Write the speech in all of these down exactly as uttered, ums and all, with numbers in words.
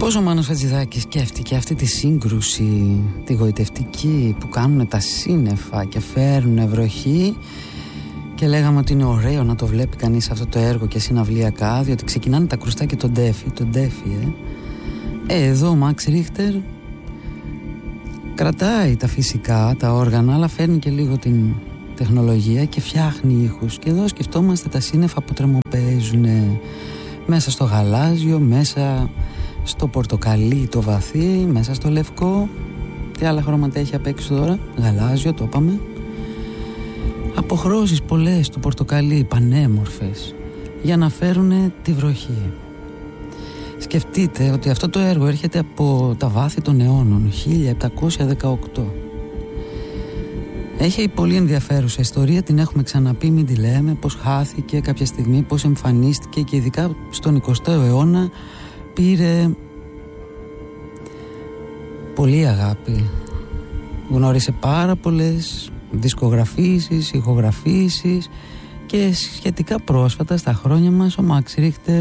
Πόσο ο Μάνος Χατζηδάκης σκέφτηκε αυτή τη σύγκρουση, τη γοητευτική που κάνουν τα σύννεφα και φέρνουν βροχή, και λέγαμε ότι είναι ωραίο να το βλέπει κανείς αυτό το έργο και συναυλιακά, διότι ξεκινάνε τα κρουστά και τον ντέφι, τον ντέφι, ε. ε. Εδώ ο Μαξ Ρίχτερ κρατάει τα φυσικά, τα όργανα, αλλά φέρνει και λίγο την τεχνολογία και φτιάχνει ήχους. Και εδώ σκεφτόμαστε τα σύννεφα που τρεμοπαίζουν μέσα στο γαλάζιο, μέσα στο πορτοκαλί το βαθύ, μέσα στο λευκό. Τι άλλα χρώματα έχει απ' έξω τώρα? Γαλάζιο, το είπαμε. Αποχρώσεις πολλές του πορτοκαλί, πανέμορφες, για να φέρουν τη βροχή. Σκεφτείτε ότι αυτό το έργο έρχεται από τα βάθη των αιώνων, χίλια επτακόσια δεκαοκτώ. Έχει πολύ ενδιαφέρουσα ιστορία, την έχουμε ξαναπεί, μην τη λέμε, πως χάθηκε κάποια στιγμή, πως εμφανίστηκε, και ειδικά στον εικοστό αιώνα πήρε πολύ αγάπη. Γνώρισε πάρα πολλές δισκογραφήσεις, ηχογραφήσεις, και σχετικά πρόσφατα στα χρόνια μας ο Μαξ Ρίχτερ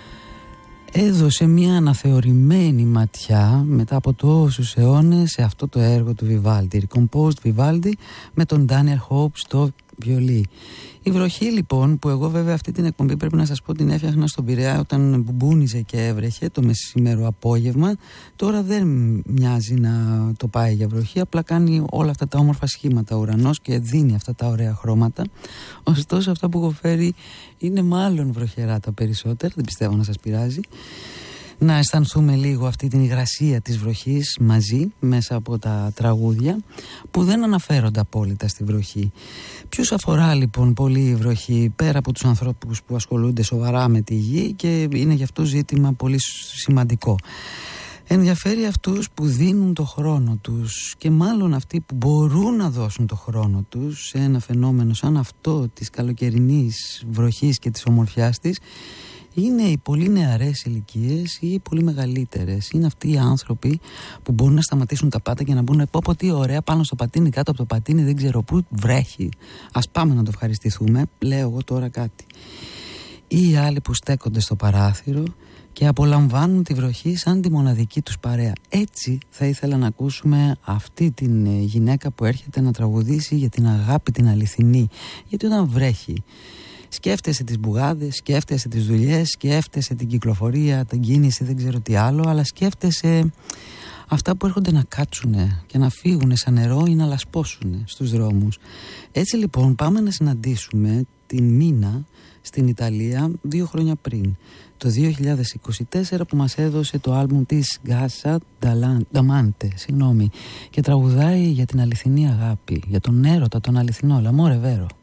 έδωσε μια αναθεωρημένη ματιά μετά από τόσους αιώνες σε αυτό το έργο του Βιβάλντι, Recomposed Vivaldi, με τον Daniel Hope στο βιολί. Η βροχή λοιπόν, που εγώ βέβαια αυτή την εκπομπή πρέπει να σας πω την έφτιαχνα στον Πειραιά όταν μπουμπούνιζε και έβρεχε το μεσημέρο απόγευμα, τώρα δεν μοιάζει να το πάει για βροχή, απλά κάνει όλα αυτά τα όμορφα σχήματα ο ουρανός και δίνει αυτά τα ωραία χρώματα. Ωστόσο αυτά που έχω φέρει είναι μάλλον βροχερά τα περισσότερα, δεν πιστεύω να σας πειράζει. Να αισθανθούμε λίγο αυτή την υγρασία της βροχής μαζί μέσα από τα τραγούδια που δεν αναφέρονται απόλυτα στη βροχή. Ποιους αφορά λοιπόν πολύ η βροχή, πέρα από τους ανθρώπους που ασχολούνται σοβαρά με τη γη, και είναι γι' αυτό ζήτημα πολύ σημαντικό? Ενδιαφέρει αυτούς που δίνουν το χρόνο τους, και μάλλον αυτοί που μπορούν να δώσουν το χρόνο τους σε ένα φαινόμενο σαν αυτό της καλοκαιρινής βροχής και της ομορφιάς της. Είναι οι πολύ νεαρές ηλικίες ή οι πολύ μεγαλύτερες. Είναι αυτοί οι άνθρωποι που μπορούν να σταματήσουν τα πάντα και να μπουν, πω πω τι ωραία, πάνω στο πατίνι, κάτω από το πατίνι, δεν ξέρω πού, βρέχει, ας πάμε να το ευχαριστηθούμε, λέω εγώ τώρα κάτι. Ή οι άλλοι που στέκονται στο παράθυρο και απολαμβάνουν τη βροχή σαν τη μοναδική τους παρέα. Έτσι θα ήθελα να ακούσουμε αυτή την γυναίκα που έρχεται να τραγουδήσει για την αγάπη την αληθινή. Γιατί όταν βρέχει σκέφτεσαι τις μπουγάδες, σκέφτεσαι τις δουλειές, σκέφτεσαι την κυκλοφορία, την κίνηση, δεν ξέρω τι άλλο, αλλά σκέφτεσαι αυτά που έρχονται να κάτσουνε και να φύγουνε σαν νερό ή να λασπώσουνε στους δρόμους. Έτσι λοιπόν πάμε να συναντήσουμε την Μίνα στην Ιταλία δύο χρόνια πριν, το δύο χιλιάδες είκοσι τέσσερα, που μας έδωσε το άλμπουμ της Γκάσα Νταμάντε, συγγνώμη, και τραγουδάει για την αληθινή αγάπη, για τον έρωτα, τον αληθινό, l'amore vero.